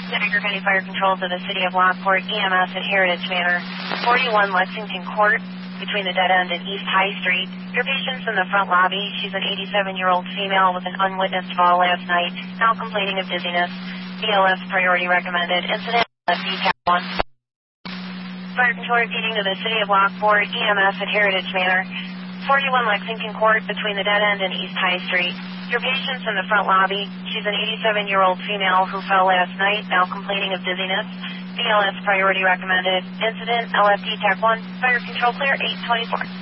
Niagara County Fire Control to the City of Lockport, EMS at Heritage Manor, 41 Lexington Court, between the dead end and East High Street. Your patient's in the front lobby. She's an 87-year-old female with an unwitnessed fall last night, now complaining of dizziness. BLS priority recommended. Incident LFD Tab 1. Fire Control repeating to the City of Lockport, EMS at Heritage Manor, 41 Lexington Court, between the dead end and East High Street. Your patient's in the front lobby. She's an 87-year-old female who fell last night, now complaining of dizziness. BLS priority recommended. Incident LFD Tech 1. Fire Control clear 824.